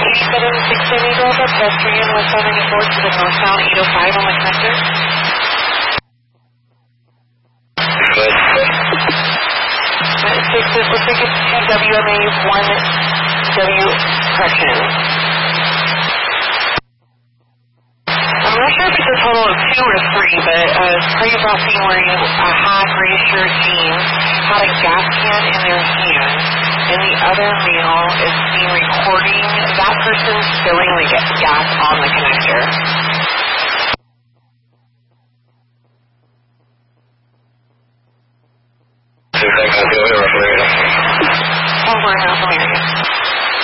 87 Delta, pedestrian west 94 to the northbound 805 on the connector. Good. 6, it looks like it's 2 WMA, 1 W, correction. I'm not sure if it's a total of 2 or 3, but Craig is last seen wearing a hat, gray shirt, jeans, had a gas can in their hand, and the other male is seen recording that person filling the gas on the connector.